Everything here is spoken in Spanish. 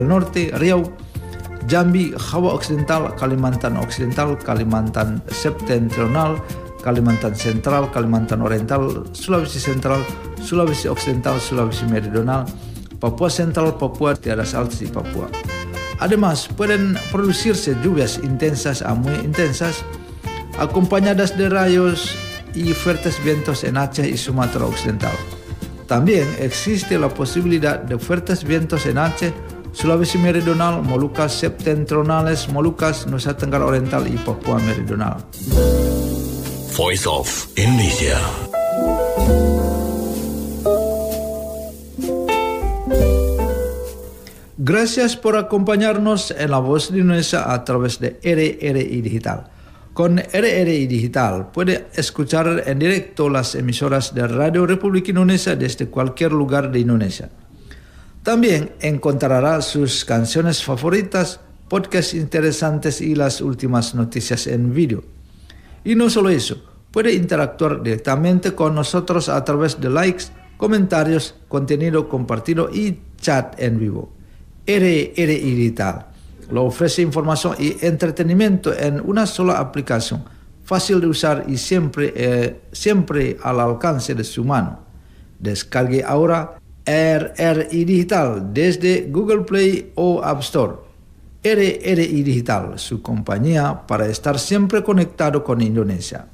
Norte, Riau, Jambi, Java Occidental, Kalimantan Occidental, Kalimantan Septentrional, Kalimantan Central, Kalimantan Oriental, Sulawesi Central, Sulawesi Occidental, Sulawesi Meridional, Papua Central, Papua Tierras Altas y Papua. Además, pueden producirse lluvias intensas a muy intensas, acompañadas de rayos y fuertes vientos en Aceh y Sumatra Occidental. También existe la posibilidad de fuertes vientos en Aceh, Sulawesi Meridional, Molucas Septentrionales, Molucas, Nusa Tenggara Oriental y Papua Meridional. Voice of Indonesia. Gracias por acompañarnos en La Voz de Indonesia a través de RRI Digital. Con RRI Digital puede escuchar en directo las emisoras de Radio Republik Indonesia desde cualquier lugar de Indonesia. También encontrará sus canciones favoritas, podcasts interesantes y las últimas noticias en vídeo. Y no solo eso, puede interactuar directamente con nosotros a través de likes, comentarios, contenido compartido y chat en vivo. RRI Digital lo ofrece información y entretenimiento en una sola aplicación, fácil de usar y siempre al alcance de su mano. Descargue ahora RRI Digital desde Google Play o App Store. RRI Digital, su compañía para estar siempre conectado con Indonesia.